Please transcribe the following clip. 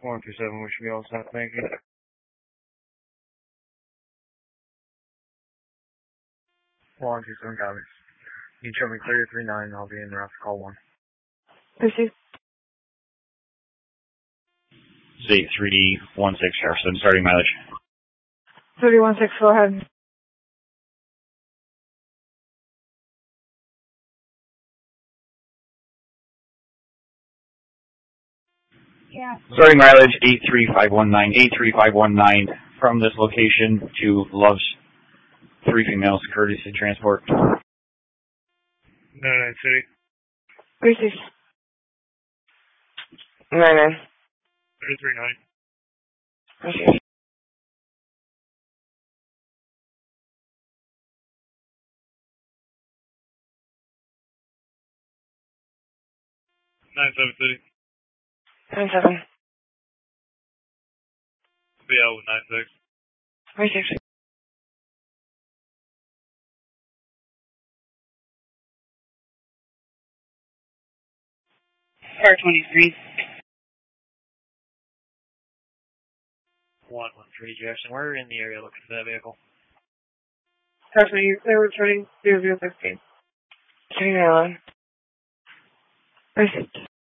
127, we should be all set. Thank you. 127 copies. You can show me clear 39, and I'll be in route to call 1. Proceed. 8316 Jefferson, starting mileage. 316, go ahead. Yeah. Starting mileage 83519 from this location to Love's 3 females, courtesy transport. 99 City. Proceed. 99. 339. Proceed. 97 City. 97. BL with 96. Proceed. Car 23. 113 Jefferson. We're in the area looking for that vehicle. Car 20, they're returning 0016. 39. Proceed.